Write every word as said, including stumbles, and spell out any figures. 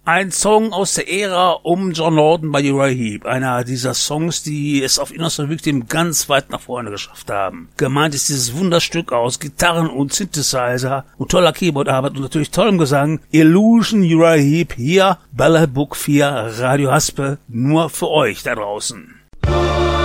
Ein Song aus der Ära um John Lydon bei Uriah Heep. Einer dieser Songs, die es auf Innocent Victim ganz weit nach vorne geschafft haben. Gemeint ist dieses Wunderstück aus Gitarren und Synthesizer und toller Keyboardarbeit und natürlich tollem Gesang. Illusion Uriah Heep hier, Ballad Book vier, Radio Haspe, nur für euch da draußen.